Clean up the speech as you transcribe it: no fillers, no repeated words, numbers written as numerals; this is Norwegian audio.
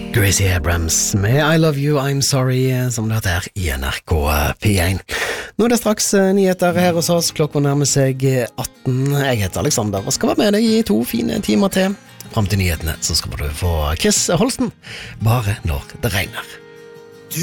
Gracie Abrams med I Love You, I'm Sorry, som det heter i NRK P1. Nå er det straks nyheter her hos oss, klokken nærmer seg 18. Jeg heter Alexander og skal være med deg i 2 fine timer til. Frem til nyhetene så skal du få Chris Holsten, Bare når det regner.